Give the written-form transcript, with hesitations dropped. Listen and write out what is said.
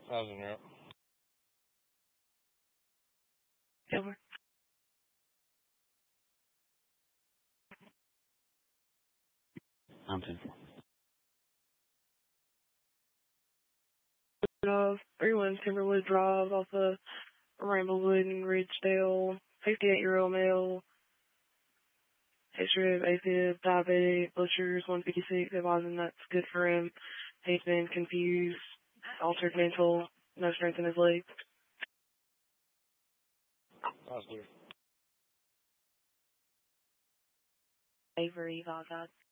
Thousand Europe. Over. I'm 10-4. Of 31 Timberwood Drive off of Ramblewood and Ridgedale, 58-year-old male, history of AFib, diabetic, blood sugar's 156, advising that's good for him. He's been confused, altered mental, no strength in his legs. Positive. Avery, Valgod.